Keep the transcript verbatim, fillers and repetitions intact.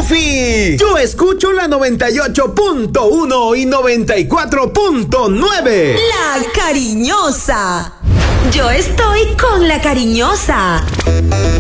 Mufi. Yo escucho la noventa y ocho punto uno y noventa y cuatro punto nueve. La Cariñosa. Yo estoy con La Cariñosa.